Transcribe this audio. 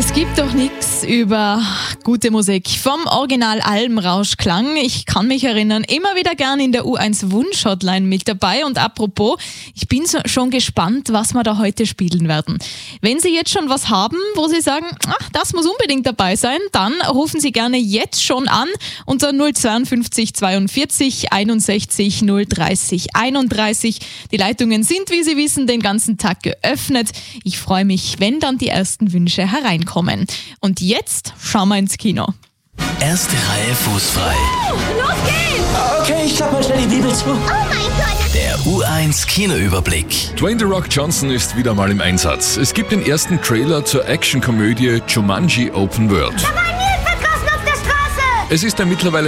Es gibt doch nichts über gute Musik. Vom Original Albenrauschklang. Ich kann mich erinnern, immer wieder gern in der U1 Wunsch-Hotline mit dabei. Und apropos, ich bin schon gespannt, was wir da heute spielen werden. Wenn Sie jetzt schon was haben, wo Sie sagen, das muss unbedingt dabei sein, dann rufen Sie gerne jetzt schon an unter 052 42 61 030 31. Die Leitungen sind, wie Sie wissen, den ganzen Tag geöffnet. Ich freue mich, wenn dann die ersten Wünsche hereinkommen. Und jetzt schauen wir ins Kino. Erste Reihe fußfrei. Los geht's! Okay, ich klappe mal schnell die Bibel zu. Oh mein Gott! Der U1 Kinoüberblick. Dwayne The Rock Johnson ist wieder mal im Einsatz. Es gibt den ersten Trailer zur Actionkomödie Jumanji Open World. Da war Nilpferdkasten auf der Straße! Es ist der mittlerweile